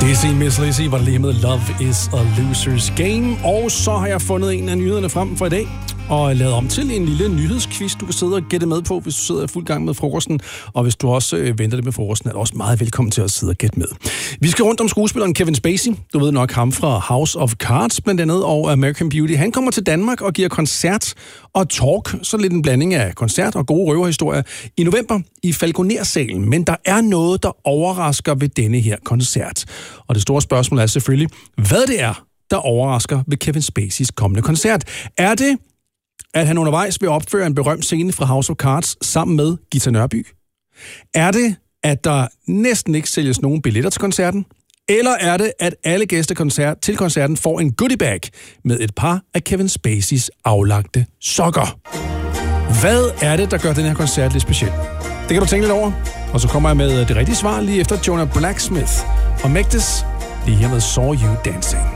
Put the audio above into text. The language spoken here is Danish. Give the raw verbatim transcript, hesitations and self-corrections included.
Dizzy Miss Lizzy var det lige med Love is a Loser's Game. Og så har jeg fundet en af nyhederne frem for i dag og lavet om til en lille nyhedsquiz, du kan sidde og gætte med på, hvis du sidder i fuld gang med frokosten. Og hvis du også øh, venter det med frokosten, er du også meget velkommen til at sidde og gætte med. Vi skal rundt om skuespilleren Kevin Spacey. Du ved nok ham fra House of Cards blandt andet, og American Beauty. Han kommer til Danmark og giver koncert og talk, så lidt en blanding af koncert og gode røverhistorier, i november i Falconer-salen. Men der er noget, der overrasker ved denne her koncert. Og det store spørgsmål er selvfølgelig, hvad det er, der overrasker ved Kevin Spaceys kommende koncert. Er det, at han undervejs vil opføre en berømt scene fra House of Cards sammen med Gita Nørby? Er det, at der næsten ikke sælges nogen billetter til koncerten? Eller er det, at alle gæster koncert, til koncerten får en goodie bag med et par af Kevin Spaceys aflagte sokker? Hvad er det, der gør den her koncert lidt speciel? Det kan du tænke lidt over. Og så kommer jeg med det rigtige svar lige efter Jonah Blacksmith og Megdes lige her med Saw You Dancing.